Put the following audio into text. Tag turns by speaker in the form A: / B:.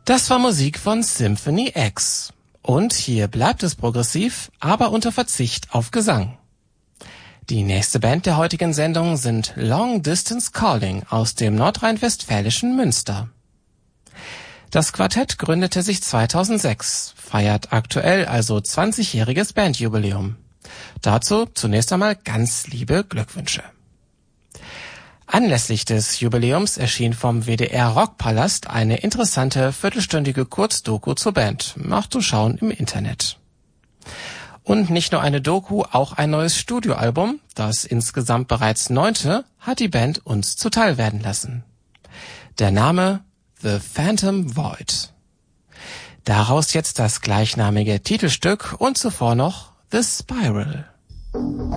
A: Das war Musik von Symphony X. Und hier bleibt es progressiv, aber unter Verzicht auf Gesang. Die nächste Band der heutigen Sendung sind Long Distance Calling aus dem nordrhein-westfälischen Münster. Das Quartett gründete sich 2006, feiert aktuell also 20-jähriges Bandjubiläum. Dazu zunächst einmal ganz liebe Glückwünsche. Anlässlich des Jubiläums erschien vom WDR Rockpalast eine interessante viertelstündige Kurzdoku zur Band, nachzuschauen im Internet. Und nicht nur eine Doku, auch ein neues Studioalbum, das insgesamt bereits 9., hat die Band uns zuteil werden lassen. Der Name The Phantom Void. Daraus jetzt das gleichnamige Titelstück und zuvor noch The Spiral.